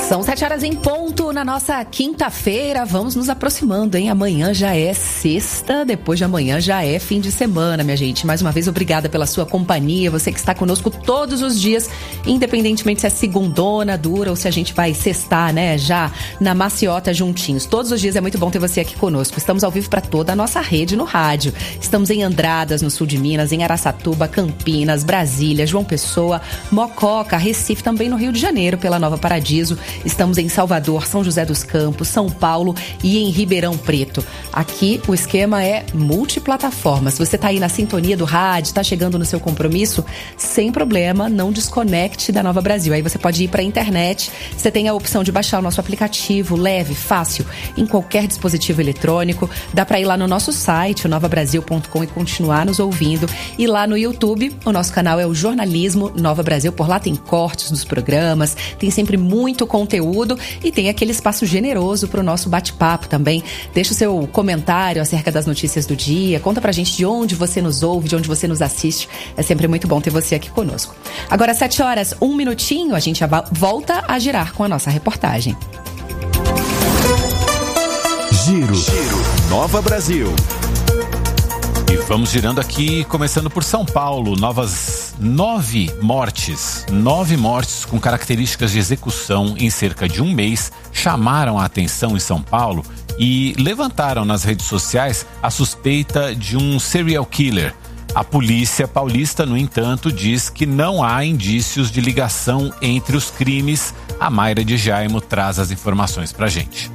São 7h em ponto na nossa quinta-feira. Vamos nos aproximando, hein? Amanhã já é sexta, depois de amanhã já é fim de semana, minha gente. Mais uma vez, obrigada pela sua companhia. Você que está conosco todos os dias, independentemente se é segundona, dura ou se a gente vai sextar, né? Já na maciota juntinhos. Todos os dias é muito bom ter você aqui conosco. Estamos ao vivo para toda a nossa rede no rádio. Estamos em Andradas, no sul de Minas, em Araçatuba, Campinas, Brasília, João Pessoa, Mococa, Recife, também no Rio de Janeiro, pela Nova Paradiso. Estamos em Salvador, São José dos Campos, São Paulo e em Ribeirão Preto. Aqui o esquema é multiplataforma. Se você está aí na sintonia do rádio, está chegando no seu compromisso, sem problema, não desconecte da Nova Brasil. Aí você pode ir para a internet, você tem a opção de baixar o nosso aplicativo, leve, fácil, em qualquer dispositivo eletrônico. Dá para ir lá no nosso site, o novabrasil.com, e continuar nos ouvindo. E lá no YouTube, o nosso canal é o Jornalismo Nova Brasil. Por lá tem cortes dos programas, tem sempre muito conteúdo e tem aquele espaço generoso para o nosso bate-papo também. Deixa o seu comentário acerca das notícias do dia, conta pra gente de onde você nos ouve, de onde você nos assiste. É sempre muito bom ter você aqui conosco. Agora, 7h, 1 minutinho, a gente volta a girar com a nossa reportagem. Giro Nova Brasil. E vamos girando aqui, começando por São Paulo. Novas 9 mortes com características de execução em cerca de um mês chamaram a atenção em São Paulo e levantaram nas redes sociais a suspeita de um serial killer. A polícia paulista, no entanto, diz que não há indícios de ligação entre os crimes. A Mayra de Jaimo traz as informações pra gente.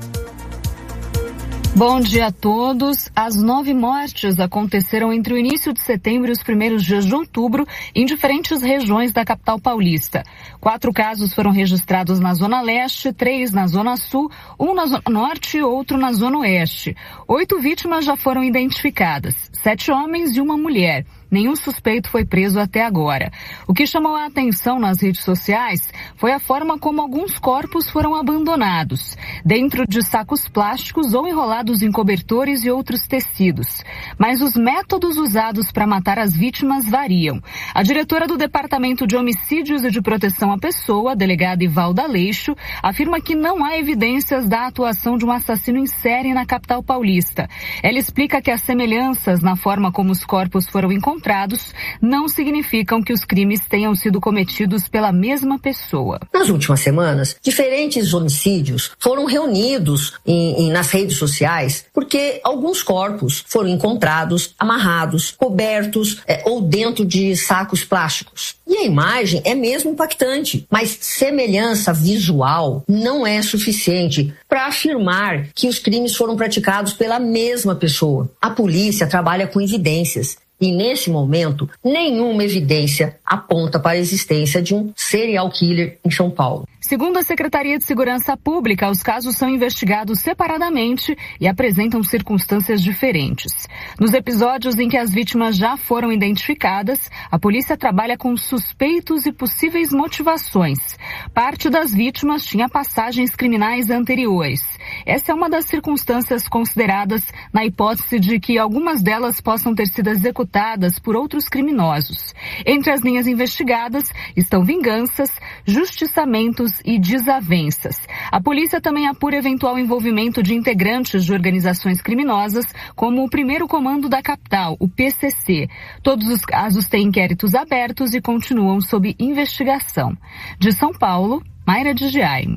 Bom dia a todos. As 9 mortes aconteceram entre o início de setembro e os primeiros dias de outubro em diferentes regiões da capital paulista. 4 casos foram registrados na Zona Leste, 3 na Zona Sul, 1 na Zona Norte e outro na Zona Oeste. 8 vítimas já foram identificadas, 7 homens e 1 mulher. Nenhum suspeito foi preso até agora. O que chamou a atenção nas redes sociais foi a forma como alguns corpos foram abandonados, dentro de sacos plásticos ou enrolados em cobertores e outros tecidos. Mas os métodos usados para matar as vítimas variam. A diretora do Departamento de Homicídios e de Proteção à Pessoa, a delegada Ivalda Leixo, afirma que não há evidências da atuação de um assassino em série na capital paulista. Ela explica que as semelhanças na forma como os corpos foram encontrados não significam que os crimes tenham sido cometidos pela mesma pessoa. Nas últimas semanas, diferentes homicídios foram reunidos nas redes sociais porque alguns corpos foram encontrados amarrados, cobertos ou dentro de sacos plásticos. E a imagem é mesmo impactante, mas semelhança visual não é suficiente para afirmar que os crimes foram praticados pela mesma pessoa. A polícia trabalha com evidências. E, nesse momento, nenhuma evidência aponta para a existência de um serial killer em São Paulo. Segundo a Secretaria de Segurança Pública, os casos são investigados separadamente e apresentam circunstâncias diferentes. Nos episódios em que as vítimas já foram identificadas, a polícia trabalha com suspeitos e possíveis motivações. Parte das vítimas tinha passagens criminais anteriores. Essa é uma das circunstâncias consideradas na hipótese de que algumas delas possam ter sido executadas por outros criminosos. Entre as linhas investigadas estão vinganças, justiçamentos e desavenças. A polícia também apura eventual envolvimento de integrantes de organizações criminosas, como o Primeiro Comando da Capital, o PCC. Todos os casos têm inquéritos abertos e continuam sob investigação. De São Paulo, Mayra de Jaimo.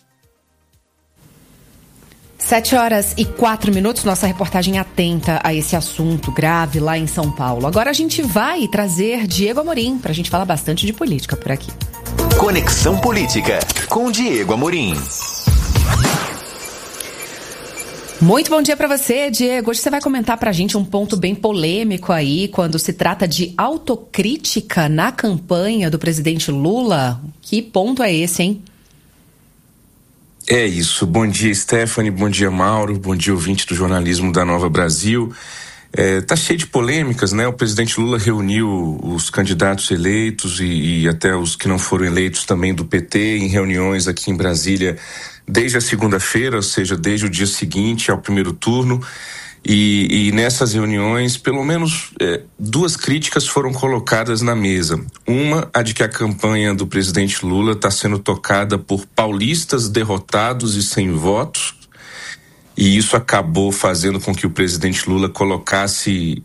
7h04, nossa reportagem atenta a esse assunto grave lá em São Paulo. Agora a gente vai trazer Diego Amorim para a gente falar bastante de política por aqui. Conexão Política, com Diego Amorim. Muito bom dia para você, Diego. Hoje você vai comentar pra gente um ponto bem polêmico aí, quando se trata de autocrítica na campanha do presidente Lula. Que ponto é esse, hein? É isso. Bom dia, Stephanie. Bom dia, Mauro. Bom dia, ouvinte do jornalismo da Nova Brasil. Tá cheio de polêmicas, né? O presidente Lula reuniu os candidatos eleitos e até os que não foram eleitos também do PT em reuniões aqui em Brasília desde a segunda-feira, ou seja, desde o dia seguinte ao primeiro turno. E nessas reuniões, pelo menos 2 críticas foram colocadas na mesa. Uma, a de que a campanha do presidente Lula está sendo tocada por paulistas derrotados e sem votos, e isso acabou fazendo com que o presidente Lula colocasse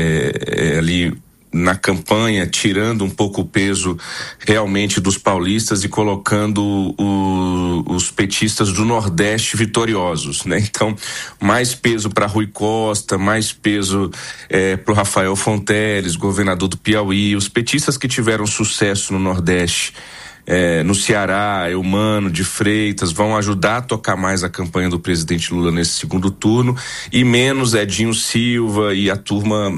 ali na campanha, tirando um pouco o peso realmente dos paulistas e colocando os petistas do Nordeste vitoriosos, né? Então, mais peso para Rui Costa, mais peso para o Rafael Fonteles, governador do Piauí, os petistas que tiveram sucesso no Nordeste. No Ceará, Eumano de Freitas, vão ajudar a tocar mais a campanha do presidente Lula nesse segundo turno, e menos Edinho Silva e a turma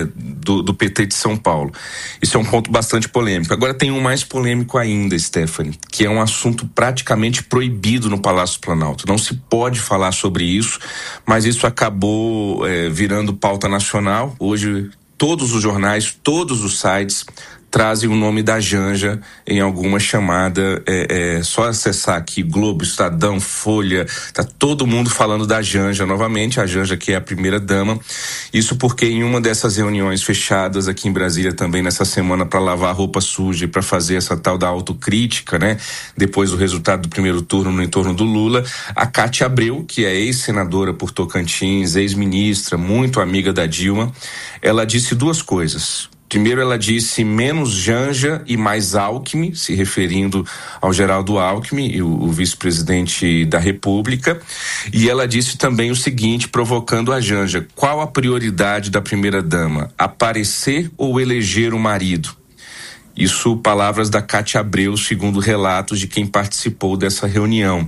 do PT de São Paulo. Isso é um ponto bastante polêmico. Agora tem um mais polêmico ainda, Stephanie, que é um assunto praticamente proibido no Palácio do Planalto. Não se pode falar sobre isso, mas isso acabou virando pauta nacional. Hoje todos os jornais, todos os sites trazem o nome da Janja em alguma chamada, só acessar aqui Globo, Estadão, Folha, tá todo mundo falando da Janja novamente, a Janja que é a primeira dama. Isso porque em uma dessas reuniões fechadas aqui em Brasília também nessa semana para lavar roupa suja e para fazer essa tal da autocrítica, né? Depois do resultado do primeiro turno no entorno do Lula, a Cátia Abreu, que é ex-senadora por Tocantins, ex-ministra, muito amiga da Dilma, ela disse 2 coisas. Primeiro, ela disse menos Janja e mais Alckmin, se referindo ao Geraldo Alckmin, o vice-presidente da República. E ela disse também o seguinte, provocando a Janja: qual a prioridade da primeira-dama? Aparecer ou eleger o marido? Isso, palavras da Cátia Abreu, segundo relatos de quem participou dessa reunião.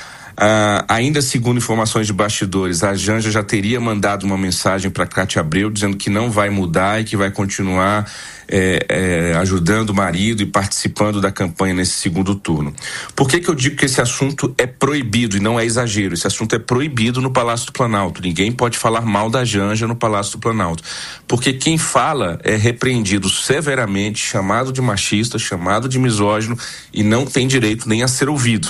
Ainda segundo informações de bastidores, a Janja já teria mandado uma mensagem para Cátia Abreu dizendo que não vai mudar e que vai continuar ajudando o marido e participando da campanha nesse segundo turno. Por que eu digo que esse assunto é proibido e não é exagero? Esse assunto é proibido no Palácio do Planalto. Ninguém pode falar mal da Janja no Palácio do Planalto. Porque quem fala é repreendido severamente, chamado de machista, chamado de misógino e não tem direito nem a ser ouvido.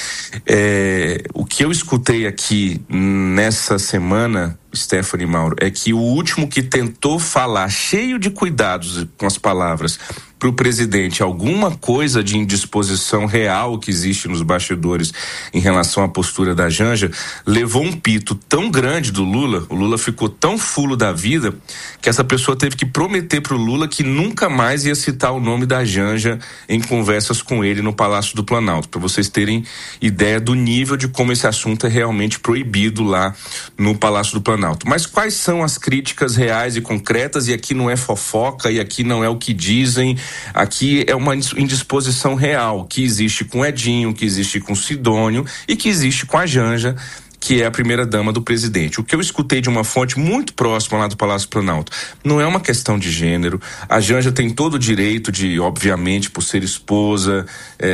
O que eu escutei aqui nessa semana, Stephanie e Mauro, é que o último que tentou falar, cheio de cuidados com as palavras, para o presidente alguma coisa de indisposição real que existe nos bastidores em relação à postura da Janja, levou um pito tão grande do Lula, o Lula ficou tão fulo da vida, que essa pessoa teve que prometer para o Lula que nunca mais ia citar o nome da Janja em conversas com ele no Palácio do Planalto, para vocês terem ideia do nível de como esse assunto é realmente proibido lá no Palácio do Planalto. Mas quais são as críticas reais e concretas? E aqui não é fofoca, e aqui não é o que dizem, aqui é uma indisposição real que existe com Edinho, que existe com Sidônio e que existe com a Janja, que é a primeira-dama do presidente. O que eu escutei de uma fonte muito próxima lá do Palácio Planalto, não é uma questão de gênero. A Janja tem todo o direito de, obviamente, por ser esposa,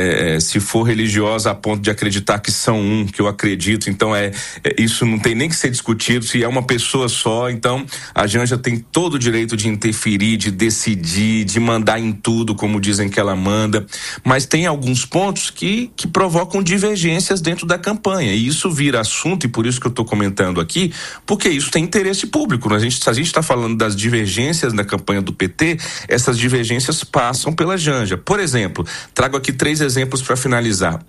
se for religiosa a ponto de acreditar que são um, que eu acredito, então isso não tem nem que ser discutido, se é uma pessoa só, então a Janja tem todo o direito de interferir, de decidir, de mandar em tudo, como dizem que ela manda, mas tem alguns pontos que provocam divergências dentro da campanha, e isso vira assunto, e por isso que eu estou comentando aqui, porque isso tem interesse público. Se a gente está falando das divergências na campanha do PT, essas divergências passam pela Janja. Por exemplo, trago aqui 3 exemplos para finalizar.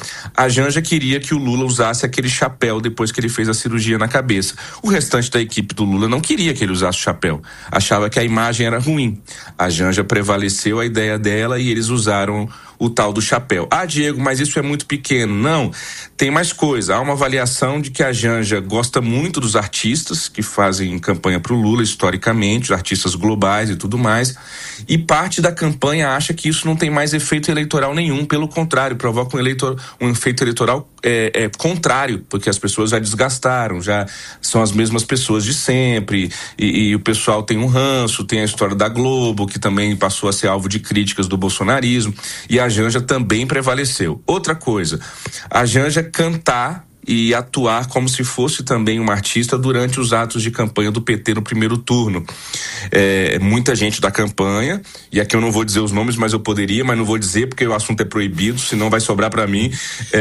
A Janja queria que o Lula usasse aquele chapéu depois que ele fez a cirurgia na cabeça. O restante da equipe do Lula não queria que ele usasse o chapéu. Achava que a imagem era ruim. A Janja prevaleceu a ideia dela e eles usaram o tal do chapéu. Diego, mas isso é muito pequeno. Não, tem mais coisa. Há uma avaliação de que a Janja gosta muito dos artistas que fazem campanha para o Lula, historicamente, os artistas globais e tudo mais, e parte da campanha acha que isso não tem mais efeito eleitoral nenhum, pelo contrário, provoca um efeito eleitoral contrário, porque as pessoas já desgastaram, já são as mesmas pessoas de sempre, e o pessoal tem um ranço, tem a história da Globo, que também passou a ser alvo de críticas do bolsonarismo, e a Janja também prevaleceu. Outra coisa, a Janja cantar e atuar como se fosse também uma artista durante os atos de campanha do PT no primeiro turno. Muita gente da campanha, e aqui eu não vou dizer os nomes, mas eu poderia, mas não vou dizer porque o assunto é proibido, senão vai sobrar para mim,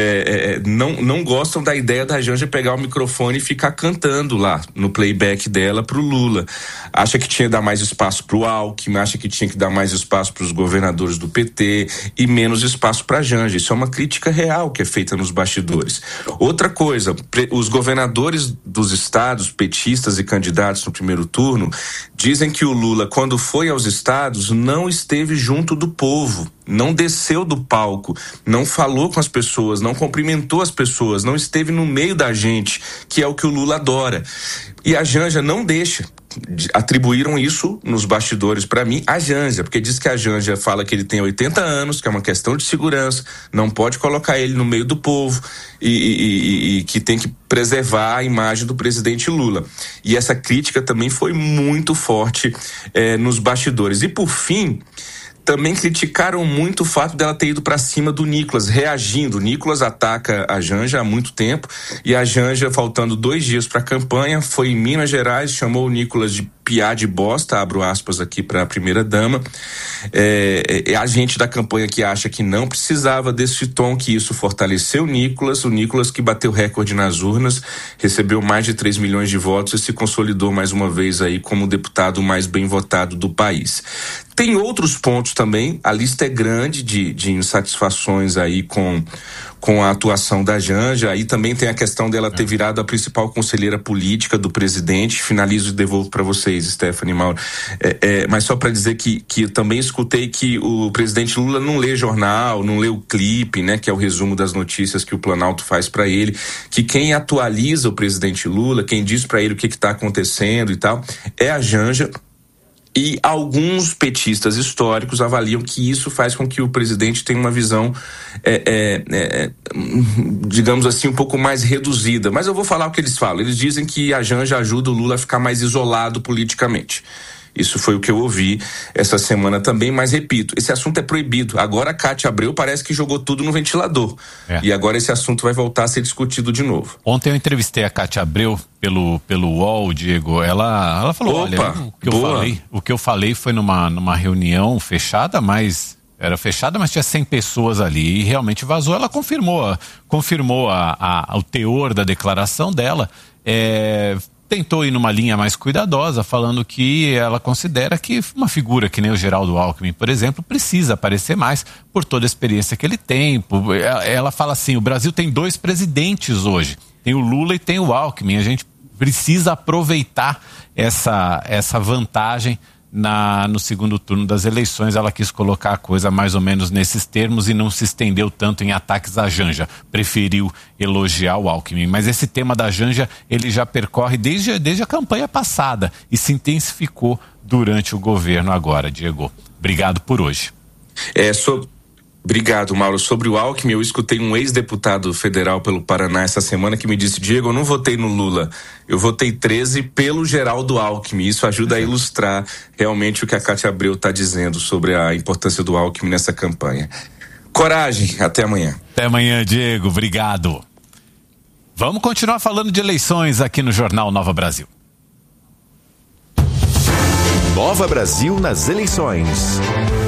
não gostam da ideia da Janja pegar o microfone e ficar cantando lá no playback dela pro Lula. Acha que tinha que dar mais espaço pro Alckmin, acha que tinha que dar mais espaço pros governadores do PT e menos espaço pra Janja. Isso é uma crítica real que é feita nos bastidores. Outra coisa, os governadores dos estados, petistas e candidatos no primeiro turno, dizem que o Lula, quando foi aos estados, não esteve junto do povo, não desceu do palco, não falou com as pessoas, não cumprimentou as pessoas, não esteve no meio da gente, que é o que o Lula adora. E a Janja não deixa. Atribuíram isso nos bastidores para mim a Janja, porque diz que a Janja fala que ele tem 80 anos, que é uma questão de segurança, não pode colocar ele no meio do povo e que tem que preservar a imagem do presidente Lula. E essa crítica também foi muito forte nos bastidores. E por fim, também criticaram muito o fato dela ter ido para cima do Nicolas, reagindo. O Nicolas ataca a Janja há muito tempo e a Janja, faltando 2 dias para a campanha, foi em Minas Gerais, chamou o Nicolas de piá de bosta, abro aspas aqui para a primeira-dama. A gente da campanha que acha que não precisava desse tom, que isso fortaleceu o Nicolas que bateu recorde nas urnas, recebeu mais de 3 milhões de votos e se consolidou mais uma vez aí como o deputado mais bem votado do país. Tem outros pontos também, a lista é grande de insatisfações aí com a atuação da Janja. Aí também tem a questão dela ter virado a principal conselheira política do presidente. Finalizo e devolvo para vocês, Stephanie e Mauro. Mas só para dizer que eu também escutei que o presidente Lula não lê jornal, não lê o clipe, né, que é o resumo das notícias que o Planalto faz para ele, que quem atualiza o presidente Lula, quem diz para ele o que está acontecendo e tal, é a Janja. E alguns petistas históricos avaliam que isso faz com que o presidente tenha uma visão, digamos assim, um pouco mais reduzida. Mas eu vou falar o que eles falam. Eles dizem que a Janja ajuda o Lula a ficar mais isolado politicamente. Isso foi o que eu ouvi essa semana também, mas repito, esse assunto é proibido. Agora a Cátia Abreu parece que jogou tudo no ventilador. E agora esse assunto vai voltar a ser discutido de novo. Ontem eu entrevistei a Cátia Abreu pelo UOL, Diego. Ela falou, olha, o que eu falei foi numa reunião fechada, mas tinha 100 pessoas ali e realmente vazou. Ela confirmou o teor da declaração dela. Tentou ir numa linha mais cuidadosa, falando que ela considera que uma figura que nem o Geraldo Alckmin, por exemplo, precisa aparecer mais por toda a experiência que ele tem. Ela fala assim, o Brasil tem 2 presidentes hoje, tem o Lula e tem o Alckmin, a gente precisa aproveitar essa vantagem no segundo turno das eleições. Ela quis colocar a coisa mais ou menos nesses termos e não se estendeu tanto em ataques à Janja, preferiu elogiar o Alckmin, mas esse tema da Janja ele já percorre desde a campanha passada e se intensificou durante o governo agora. Diego, obrigado por hoje. Obrigado, Mauro. Sobre o Alckmin, eu escutei um ex-deputado federal pelo Paraná essa semana que me disse, Diego, eu não votei no Lula, eu votei 13 pelo Geraldo Alckmin. Isso ajuda a ilustrar realmente o que a Cátia Abreu está dizendo sobre a importância do Alckmin nessa campanha. Coragem, até amanhã. Até amanhã, Diego, obrigado. Vamos continuar falando de eleições aqui no Jornal Nova Brasil. Nova Brasil nas eleições.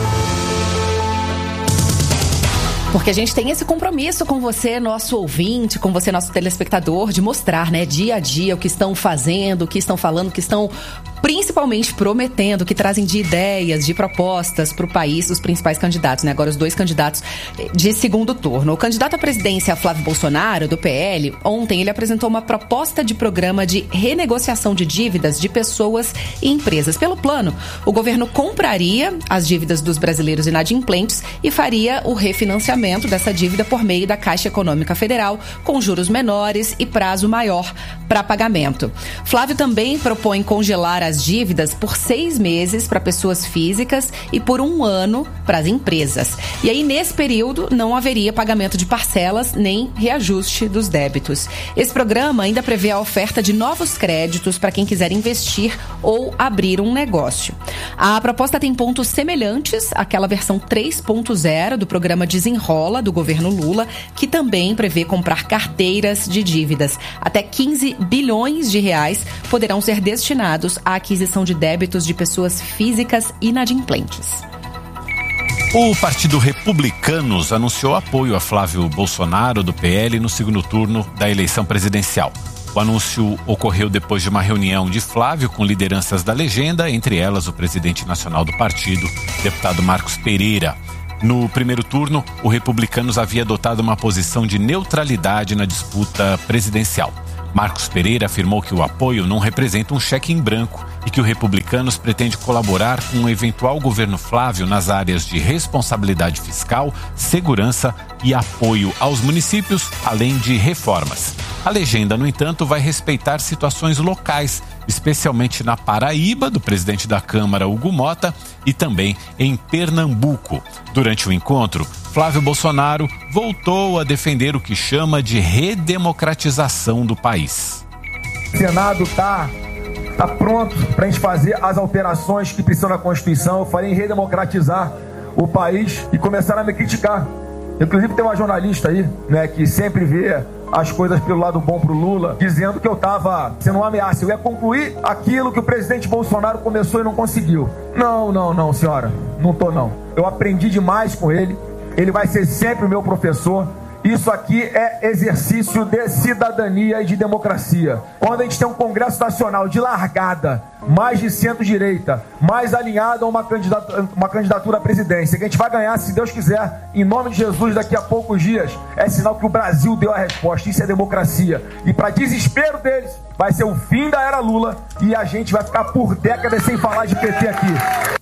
Porque a gente tem esse compromisso com você, nosso ouvinte, com você, nosso telespectador, de mostrar, né, dia a dia o que estão fazendo, o que estão falando, o que estão principalmente prometendo, que trazem de ideias, de propostas para o país, os principais candidatos, né? Agora os 2 candidatos de segundo turno. O candidato à presidência, Flávio Bolsonaro, do PL, ontem ele apresentou uma proposta de programa de renegociação de dívidas de pessoas e empresas. Pelo plano, o governo compraria as dívidas dos brasileiros inadimplentes e faria o refinanciamento dessa dívida por meio da Caixa Econômica Federal, com juros menores e prazo maior para pagamento. Flávio também propõe congelar as dívidas por 6 meses para pessoas físicas e por 1 ano para as empresas. E aí, nesse período, não haveria pagamento de parcelas nem reajuste dos débitos. Esse programa ainda prevê a oferta de novos créditos para quem quiser investir ou abrir um negócio. A proposta tem pontos semelhantes àquela versão 3.0 do programa Desenrola, escola do governo Lula, que também prevê comprar carteiras de dívidas. Até 15 bilhões de reais poderão ser destinados à aquisição de débitos de pessoas físicas inadimplentes. O Partido Republicanos anunciou apoio a Flávio Bolsonaro, do PL, no segundo turno da eleição presidencial. O anúncio ocorreu depois de uma reunião de Flávio com lideranças da legenda, entre elas o presidente nacional do partido, deputado Marcos Pereira. No primeiro turno, o Republicanos havia adotado uma posição de neutralidade na disputa presidencial. Marcos Pereira afirmou que o apoio não representa um cheque em branco e que o Republicanos pretende colaborar com um eventual governo Flávio nas áreas de responsabilidade fiscal, segurança e apoio aos municípios, além de reformas. A legenda, no entanto, vai respeitar situações locais, especialmente na Paraíba, do presidente da Câmara, Hugo Mota, e também em Pernambuco. Durante o encontro, Flávio Bolsonaro voltou a defender o que chama de redemocratização do país. O Senado está pronto para a gente fazer as alterações que precisam na Constituição. Eu falei em redemocratizar o país e começaram a me criticar. Inclusive tem uma jornalista aí, né, que sempre vê as coisas pelo lado bom pro Lula, dizendo que eu estava sendo uma ameaça. Eu ia concluir aquilo que o presidente Bolsonaro começou e não conseguiu. Não, senhora. Não tô, não. Eu aprendi demais com ele. Ele vai ser sempre o meu professor. Isso aqui é exercício de cidadania e de democracia. Quando a gente tem um Congresso Nacional de largada, mais de centro-direita, mais alinhado a uma candidatura à presidência, que a gente vai ganhar, se Deus quiser, em nome de Jesus, daqui a poucos dias, é sinal que o Brasil deu a resposta. Isso é democracia. E para desespero deles, vai ser o fim da era Lula e a gente vai ficar por décadas sem falar de PT aqui.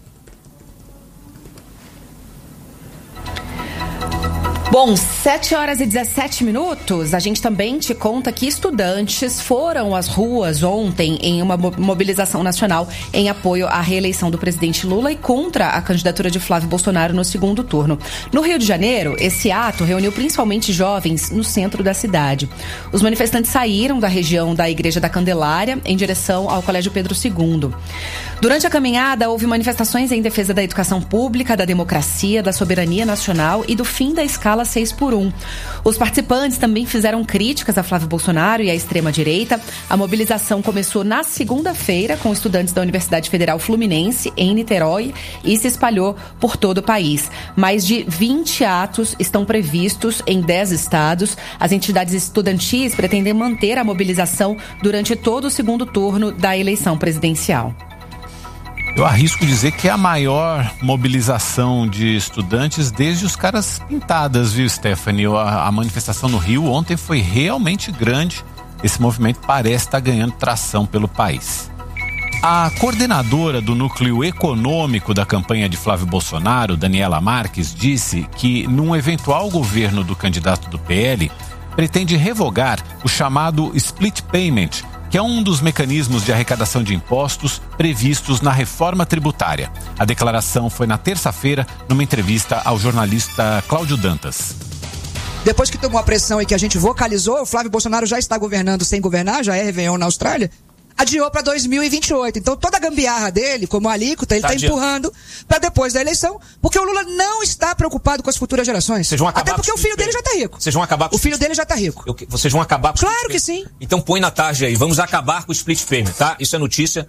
Bom, 7h17. A gente também te conta que estudantes foram às ruas ontem em uma mobilização nacional em apoio à reeleição do presidente Lula e contra a candidatura de Flávio Bolsonaro no segundo turno. No Rio de Janeiro, esse ato reuniu principalmente jovens no centro da cidade. Os manifestantes saíram da região da Igreja da Candelária em direção ao Colégio Pedro II. Durante a caminhada, houve manifestações em defesa da educação pública, da democracia, da soberania nacional e do fim da escala 6x1. Os participantes também fizeram críticas a Flávio Bolsonaro e à extrema-direita. A mobilização começou na segunda-feira com estudantes da Universidade Federal Fluminense, em Niterói, e se espalhou por todo o país. Mais de 20 atos estão previstos em 10 estados. As entidades estudantis pretendem manter a mobilização durante todo o segundo turno da eleição presidencial. Eu arrisco dizer que é a maior mobilização de estudantes desde os caras pintadas, viu, Stephanie? A manifestação no Rio ontem foi realmente grande. Esse movimento parece estar ganhando tração pelo país. A coordenadora do núcleo econômico da campanha de Flávio Bolsonaro, Daniela Marques, disse que num eventual governo do candidato do PL, pretende revogar o chamado split payment, que é um dos mecanismos de arrecadação de impostos previstos na reforma tributária. A declaração foi na terça-feira, numa entrevista ao jornalista Cláudio Dantas. Depois que tomou a pressão e que a gente vocalizou, o Flávio Bolsonaro já está governando sem governar, já é Réveillon na Austrália, adiou para 2028. Então toda a gambiarra dele, como alíquota, ele está empurrando para depois da eleição, porque o Lula não está preocupado com as futuras gerações. Vocês vão acabar. Até porque o filho dele já está rico. Vocês vão acabar com o filho dele já está rico. Vocês vão acabar com o Claro que sim. Então põe na tarde aí, vamos acabar com o split payment, tá? Isso é notícia.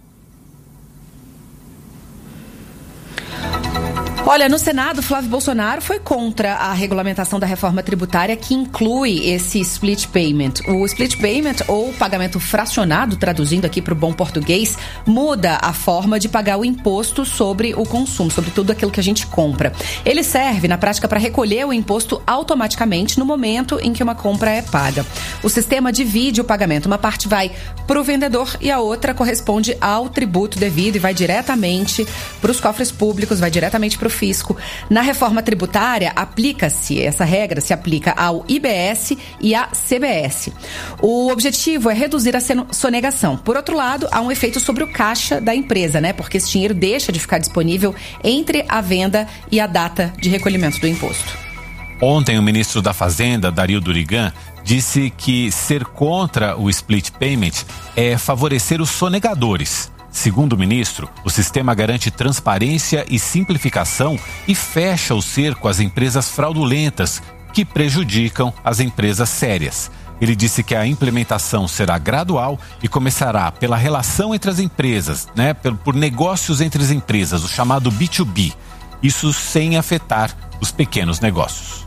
Olha, no Senado, Flávio Bolsonaro foi contra a regulamentação da reforma tributária que inclui esse split payment. O split payment, ou pagamento fracionado, traduzindo aqui para o bom português, muda a forma de pagar o imposto sobre o consumo, sobre tudo aquilo que a gente compra. Ele serve, na prática, para recolher o imposto automaticamente no momento em que uma compra é paga. O sistema divide o pagamento. Uma parte vai para o vendedor e a outra corresponde ao tributo devido e vai diretamente para os cofres públicos, vai diretamente para o fisco. Na reforma tributária, essa regra se aplica ao IBS e à CBS. O objetivo é reduzir a sonegação. Por outro lado, há um efeito sobre o caixa da empresa, né? Porque esse dinheiro deixa de ficar disponível entre a venda e a data de recolhimento do imposto. Ontem, o ministro da Fazenda, Dario Durigan, disse que ser contra o split payment é favorecer os sonegadores. Segundo o ministro, o sistema garante transparência e simplificação e fecha o cerco às empresas fraudulentas, que prejudicam as empresas sérias. Ele disse que a implementação será gradual e começará pela relação entre as empresas, né, por negócios entre as empresas, o chamado B2B. Isso sem afetar os pequenos negócios.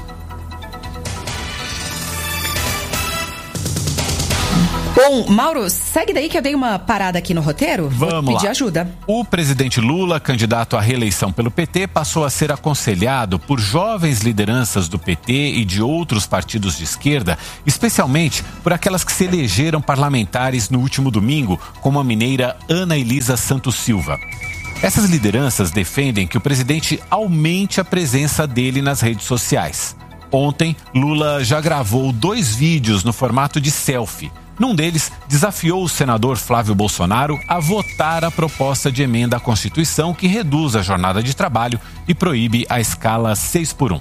Bom, Mauro, segue daí que eu dei uma parada aqui no roteiro. Vamos Vou pedir lá. ajuda. O presidente Lula, candidato à reeleição pelo PT, passou a ser aconselhado por jovens lideranças do PT e de outros partidos de esquerda, especialmente por aquelas que se elegeram parlamentares no último domingo, como a mineira Ana Elisa Santos Silva. Essas lideranças defendem que o presidente aumente a presença dele nas redes sociais. Ontem, Lula já gravou 2 vídeos no formato de selfie. Num deles, desafiou o senador Flávio Bolsonaro a votar a proposta de emenda à Constituição que reduz a jornada de trabalho e proíbe a escala 6x1.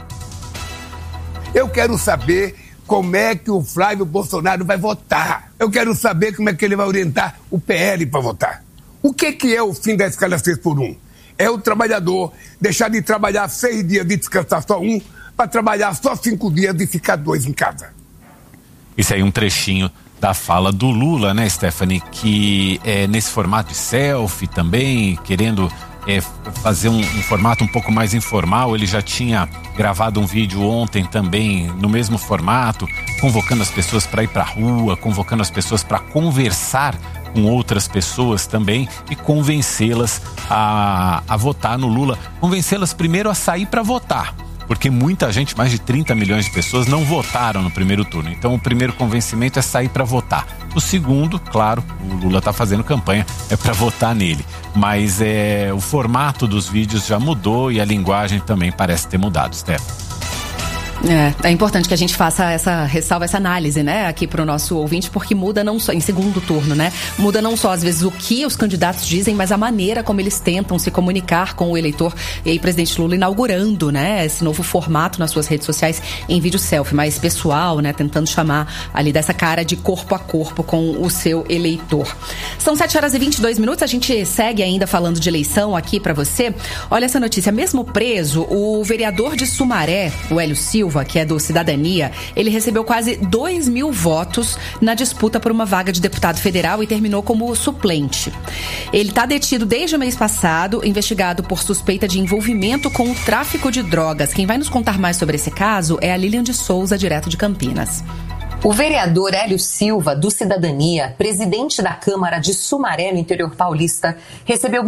Eu quero saber como é que o Flávio Bolsonaro vai votar. Eu quero saber como é que ele vai orientar o PL para votar. O que é o fim da escala 6x1? É o trabalhador deixar de trabalhar 6 dias e descansar só 1, para trabalhar só 5 dias e ficar 2 em casa. Isso aí é um trechinho da fala do Lula, né, Stephanie, que nesse formato de selfie também, querendo fazer um formato um pouco mais informal. Ele já tinha gravado um vídeo ontem também no mesmo formato, convocando as pessoas para ir para a rua, convocando as pessoas para conversar com outras pessoas também e convencê-las a votar no Lula. Convencê-las primeiro a sair para votar, porque muita gente, mais de 30 milhões de pessoas, não votaram no primeiro turno. Então o primeiro convencimento é sair para votar. O segundo, claro, o Lula está fazendo campanha, é para votar nele. Mas o formato dos vídeos já mudou e a linguagem também parece ter mudado, Stefan. É importante que a gente faça essa ressalva, essa análise, né, aqui pro nosso ouvinte, porque muda não só, em segundo turno, né, muda não só às vezes o que os candidatos dizem, mas a maneira como eles tentam se comunicar com o eleitor. E aí, presidente Lula inaugurando, né, esse novo formato nas suas redes sociais em vídeo selfie, mais pessoal, né, tentando chamar ali dessa cara de corpo a corpo com o seu eleitor. São 7h22, a gente segue ainda falando de eleição aqui pra você. Olha essa notícia, mesmo preso, o vereador de Sumaré, o Hélio Silva, que é do Cidadania, ele recebeu quase 2.000 votos na disputa por uma vaga de deputado federal e terminou como suplente. Ele está detido desde o mês passado, investigado por suspeita de envolvimento com o tráfico de drogas. Quem vai nos contar mais sobre esse caso é a Lilian de Souza, direto de Campinas. O vereador Hélio Silva, do Cidadania, presidente da Câmara de Sumaré, no interior paulista, recebeu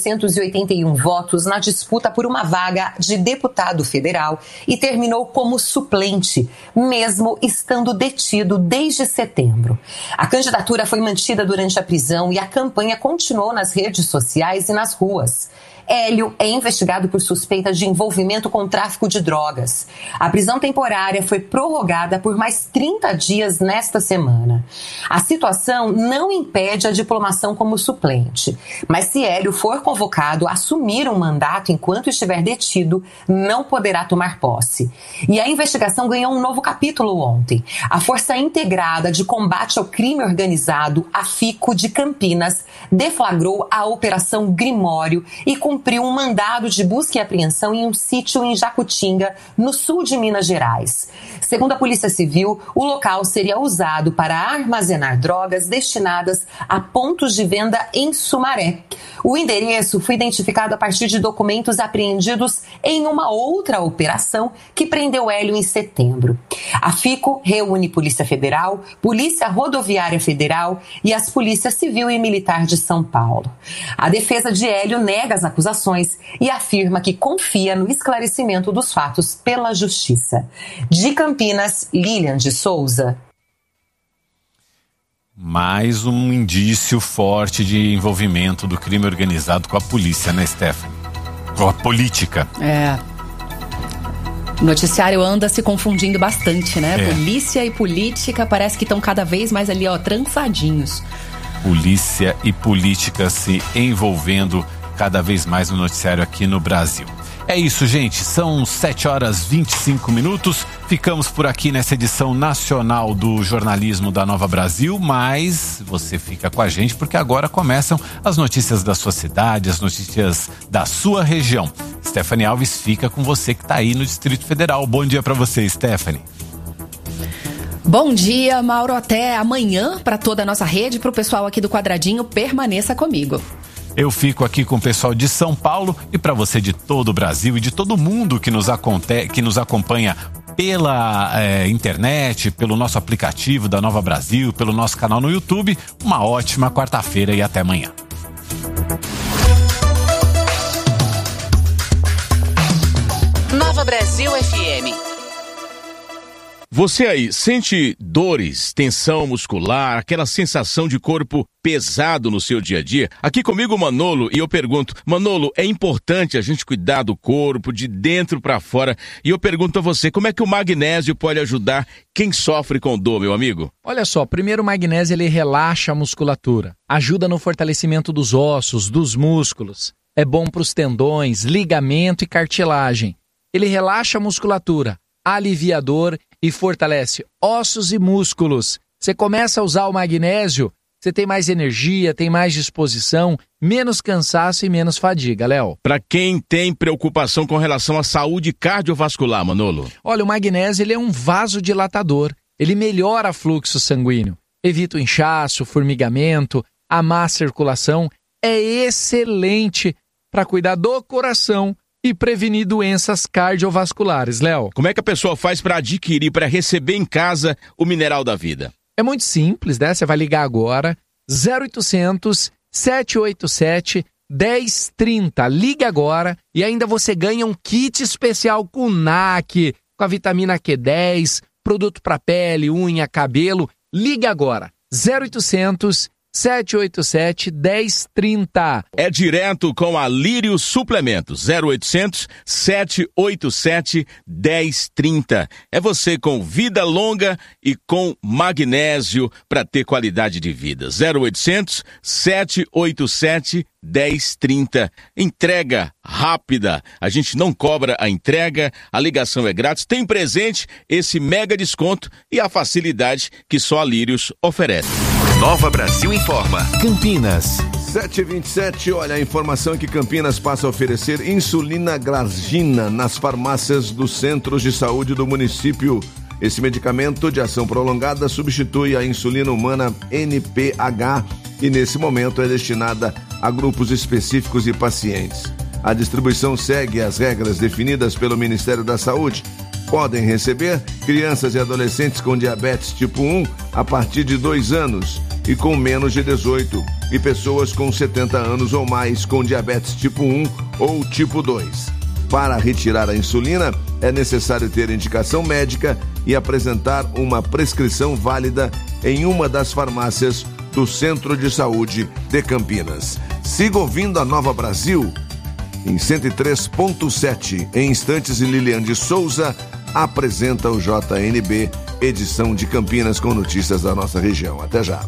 1.981 votos na disputa por uma vaga de deputado federal e terminou como suplente, mesmo estando detido desde setembro. A candidatura foi mantida durante a prisão e a campanha continuou nas redes sociais e nas ruas. Hélio é investigado por suspeita de envolvimento com tráfico de drogas. A prisão temporária foi prorrogada por mais 30 dias nesta semana. A situação não impede a diplomação como suplente, mas se Hélio for convocado a assumir um mandato enquanto estiver detido, não poderá tomar posse. E a investigação ganhou um novo capítulo ontem. A Força Integrada de Combate ao Crime Organizado, a FICO de Campinas, deflagrou a Operação Grimório e cumpriu um mandado de busca e apreensão em um sítio em Jacutinga, no sul de Minas Gerais. Segundo a Polícia Civil, o local seria usado para armazenar drogas destinadas a pontos de venda em Sumaré. O endereço foi identificado a partir de documentos apreendidos em uma outra operação que prendeu Hélio em setembro. A FICO reúne Polícia Federal, Polícia Rodoviária Federal e as Polícias Civil e Militar de São Paulo. A defesa de Hélio nega as acusações e afirma que confia no esclarecimento dos fatos pela Justiça. De Campinas, Lilian de Souza. Mais um indício forte de envolvimento do crime organizado com a polícia, né, Stephanie? Com a política. O noticiário anda se confundindo bastante, né? Polícia e política parece que estão cada vez mais ali, trançadinhos. Polícia e política se envolvendo cada vez mais no noticiário aqui no Brasil. É isso, gente. São 7h25. Ficamos por aqui nessa edição nacional do jornalismo da Nova Brasil, mas você fica com a gente porque agora começam as notícias da sua cidade, as notícias da sua região. Stephanie Alves fica com você que está aí no Distrito Federal. Bom dia para você, Stephanie. Bom dia, Mauro. Até amanhã para toda a nossa rede, para o pessoal aqui do Quadradinho, permaneça comigo. Eu fico aqui com o pessoal de São Paulo e para você de todo o Brasil e de todo mundo que nos acompanha pela internet, pelo nosso aplicativo da Nova Brasil, pelo nosso canal no YouTube, uma ótima quarta-feira e até amanhã. Nova Brasil FM. Você aí sente dores, tensão muscular, aquela sensação de corpo pesado no seu dia a dia? Aqui comigo Manolo e eu pergunto, Manolo, é importante a gente cuidar do corpo de dentro para fora? E eu pergunto a você, como é que o magnésio pode ajudar quem sofre com dor, meu amigo? Olha só, primeiro o magnésio ele relaxa a musculatura, ajuda no fortalecimento dos ossos, dos músculos, é bom para os tendões, ligamento e cartilagem. Ele relaxa a musculatura, aliviador e fortalece ossos e músculos. Você começa a usar o magnésio, você tem mais energia, tem mais disposição, menos cansaço e menos fadiga, Léo. Para quem tem preocupação com relação à saúde cardiovascular, Manolo? Olha, o magnésio ele é um vasodilatador, ele melhora o fluxo sanguíneo, evita o inchaço, o formigamento, a má circulação, é excelente para cuidar do coração e prevenir doenças cardiovasculares, Léo. Como é que a pessoa faz para adquirir, para receber em casa o Mineral da Vida? É muito simples, né? Você vai ligar agora, 0800 787 1030. Liga agora e ainda você ganha um kit especial com NAC, com a vitamina Q10, produto para pele, unha, cabelo. Liga agora, 0800 787 1030. É direto com a Lírio Suplementos, 0800 787 1030. É você com vida longa e com magnésio para ter qualidade de vida. 0800 787 1030. Entrega rápida. A gente não cobra a entrega, a ligação é grátis. Tem presente esse mega desconto e a facilidade que só a Lírios oferece. Nova Brasil informa. Campinas. 7h27, olha, a informação é que Campinas passa a oferecer insulina Glargina nas farmácias dos centros de saúde do município. Esse medicamento de ação prolongada substitui a insulina humana NPH e nesse momento é destinada a grupos específicos de pacientes. A distribuição segue as regras definidas pelo Ministério da Saúde. Podem receber crianças e adolescentes com diabetes tipo 1 a partir de 2 anos e com menos de 18, e pessoas com 70 anos ou mais com diabetes tipo 1 ou tipo 2. Para retirar a insulina, é necessário ter indicação médica e apresentar uma prescrição válida em uma das farmácias do Centro de Saúde de Campinas. Siga ouvindo a Nova Brasil em 103.7. Em instantes, Lilian de Souza apresenta o JNB, edição de Campinas com notícias da nossa região. Até já.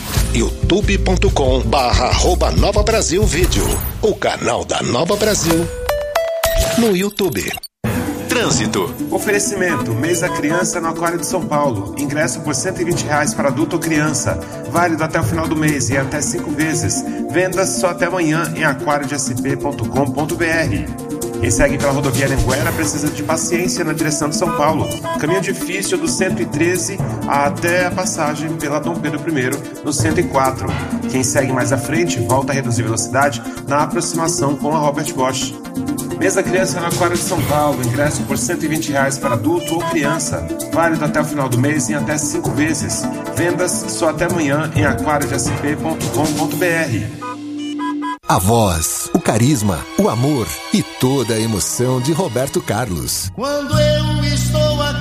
youtube.com/Nova Brasil Vídeo, o canal da Nova Brasil no YouTube. Trânsito. Oferecimento, mês da criança no Aquário de São Paulo. Ingresso por R$120 para adulto ou criança. Válido até o final do mês e até 5 vezes. Vendas só até amanhã em aquariodesp.com.br. Quem segue pela rodovia Anhanguera precisa de paciência na direção de São Paulo. Caminho difícil do 113 até a passagem pela Dom Pedro I no 104. Quem segue mais à frente volta a reduzir velocidade na aproximação com a Robert Bosch. Mês da criança no Aquário de São Paulo. Ingresso por R$120 para adulto ou criança. Válido até o final do mês em até 5 vezes. Vendas só até amanhã em aquariodesp.com.br. A voz, o carisma, o amor e toda a emoção de Roberto Carlos. Quando eu estou aqui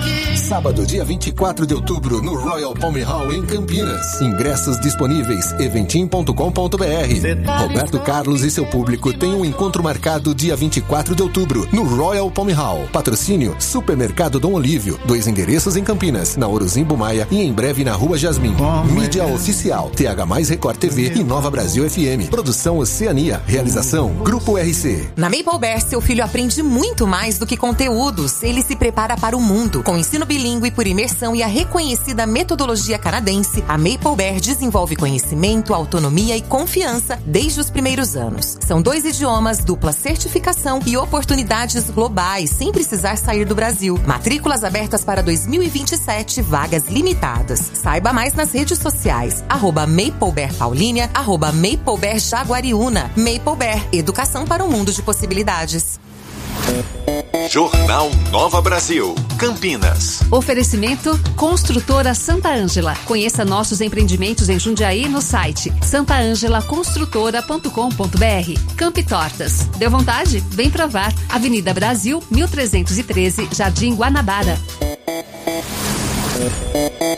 Sábado, dia 24 de outubro, no Royal Palm Hall, em Campinas. Ingressos disponíveis, eventim.com.br. Roberto Carlos e seu público têm um encontro marcado dia 24 de outubro, no Royal Palm Hall. Patrocínio, Supermercado Dom Olívio. 2 endereços em Campinas, na Orozimbo Maia e em breve na Rua Jasmim. Mídia oficial, TH+, Record TV e Nova Brasil FM. Produção Oceania. Realização, Grupo RC. Na Maple Bear, seu filho aprende muito mais do que conteúdos. Ele se prepara para o mundo. Com ensino bilíngue por imersão e a reconhecida metodologia canadense, a Maple Bear desenvolve conhecimento, autonomia e confiança desde os primeiros anos. São 2 idiomas, dupla certificação e oportunidades globais, sem precisar sair do Brasil. Matrículas abertas para 2027, vagas limitadas. Saiba mais nas redes sociais, @MapleBear Paulínia, @MapleBear Jaguariúna. Maple Bear, educação para um mundo de possibilidades. Jornal Nova Brasil, Campinas. Oferecimento Construtora Santa Ângela. Conheça nossos empreendimentos em Jundiaí no site santaangelaconstrutora.com.br. Campi Tortas. Deu vontade? Vem provar. Avenida Brasil, 1313, Jardim Guanabara.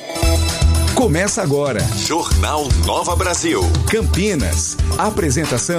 Começa agora. Jornal Nova Brasil, Campinas. Apresentação